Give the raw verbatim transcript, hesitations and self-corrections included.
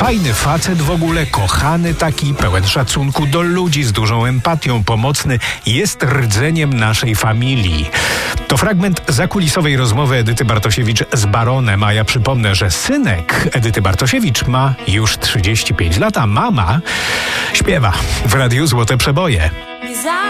Fajny facet w ogóle, kochany taki, pełen szacunku do ludzi, z dużą empatią, pomocny, jest rdzeniem naszej familii. To fragment zakulisowej rozmowy Edyty Bartosiewicz z baronem, a ja przypomnę, że synek Edyty Bartosiewicz ma już trzydzieści pięć lat, a mama śpiewa w Radiu Złote Przeboje.